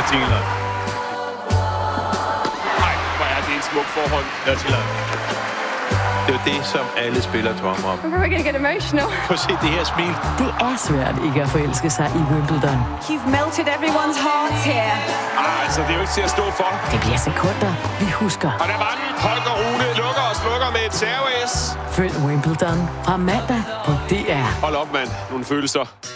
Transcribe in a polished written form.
Tillund. Nej, hvor er det en smuk forhold. Det er Tillund. Det er jo det, som alle spillere drømmer om. I'm probably gonna get emotional. Prøv at se det her smil. Det er svært ikke at forelske sig i Wimbledon. You've melted everyone's hearts here. Altså, det er jo ikke til at stå for. Det bliver sekunder, vi husker. Og der var den. Holger Rune lukker og slukker med et serve-S. Følg Wimbledon fra mandag på DR. Hold op, mand. Nogle følelser.